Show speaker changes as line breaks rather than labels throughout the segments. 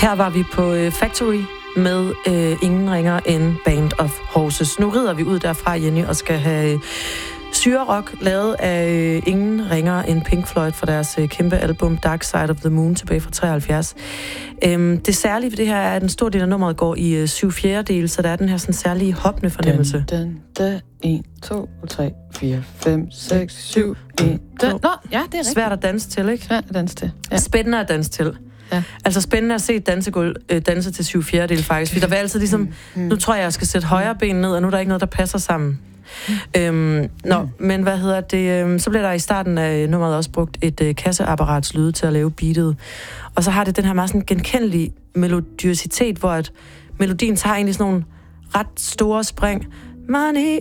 Her var vi på Factory med Ingen ringer end Band of Horses. Nu rider vi ud derfra, Jenny, og skal have syrerock lavet af Ingen ringer end Pink Floyd for deres kæmpe album Dark Side of the Moon tilbage fra 73. Det særlige ved det her er, at en stor del af nummeret går i 7/4, så der er den her sådan særlige hoppende fornemmelse.
1, 2, 3, 4, 5, 6, 7, 1, 2. Nå, ja, det er rigtigt.
Svært at danse til, ikke?
Svært at danse til. Ja.
Spændende at danse til. Ja. Altså spændende at se dansegulv danse til 7/4 faktisk. Fordi der var altid ligesom, nu tror jeg skal sætte højre ben ned, og nu er der ikke noget, der passer sammen. Men hvad hedder det? Så bliver der i starten af nummeret også brugt et kasseapparats lyde til at lave beatet. Og så har det den her meget sådan genkendelige melodiositet, hvor at melodien tager egentlig sådan nogle ret store spring. Money,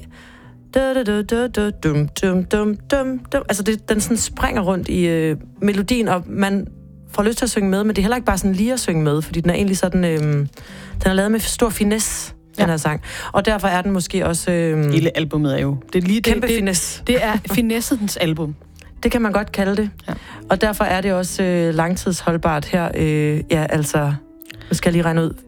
altså den sådan springer rundt i melodien, og man får lyst til at synge med, men det er heller ikke bare sådan lige at synge med, fordi den er egentlig sådan, den er lavet med stor finesse, den her sang. Og derfor er den måske også...
Hele albumet er jo... Det er lige
kæmpe finesse.
Det er finessens album.
Det kan man godt kalde det. Ja. Og derfor er det også langtidsholdbart her. Nu skal jeg lige regne ud.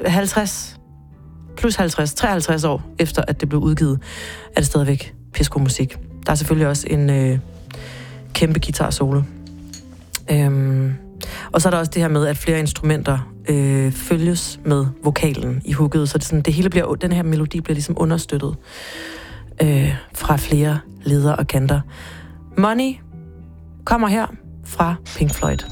53 år efter, at det blev udgivet, er det stadigvæk pissegod musik. Der er selvfølgelig også en kæmpe guitar-solo. Og så er der også det her med, at flere instrumenter følges med vokalen i hooket, så det hele bliver, den her melodi bliver ligesom understøttet fra flere leder og kanter. Money kommer her fra Pink Floyd.